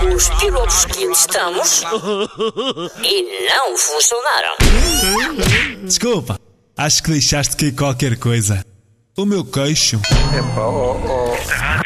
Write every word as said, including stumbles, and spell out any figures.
os pilotos que testamos e não funcionaram. Desculpa, acho que deixaste cair qualquer coisa. O meu queixo. Epá, oh, oh.